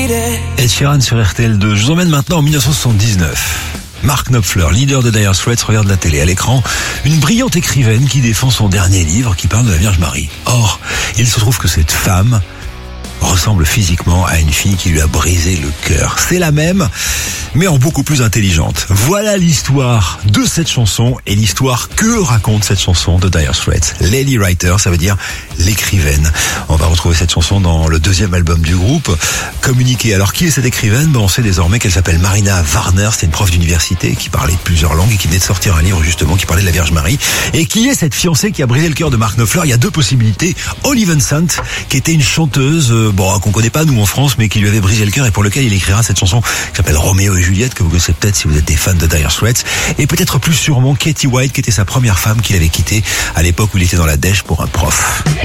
Ed Sheeran sur RTL2. Je vous emmène maintenant en 1979. Mark Knopfler, leader de Dire Straits, regarde la télé. À l'écran, une brillante écrivaine qui défend son dernier livre qui parle de la Vierge Marie. Or, il se trouve que cette femme ressemble physiquement à une fille qui lui a brisé le cœur. C'est la même, mais en beaucoup plus intelligente. Voilà l'histoire de cette chanson et l'histoire que raconte cette chanson de Dire Straits. Lady Writer, ça veut dire l'écrivaine. On va retrouver cette chanson dans le deuxième album du groupe, Communiquer. Alors qui est cette écrivaine ? On sait désormais qu'elle s'appelle Marina Warner. C'est une prof d'université qui parlait plusieurs langues et qui venait de sortir un livre justement qui parlait de la Vierge Marie. Et qui est cette fiancée qui a brisé le cœur de Mark Knopfler ? Il y a deux possibilités. Olive Vincent, qui était une chanteuse qu'on connaît pas nous en France, mais qui lui avait brisé le cœur et pour lequel il écrira cette chanson qui s'appelle Roméo et Juliette, que vous connaissez peut-être si vous êtes des fans de Dire Straits, et peut-être plus sûrement Katie White, qui était sa première femme qu'il avait quittée à l'époque où il était dans la dèche pour un prof.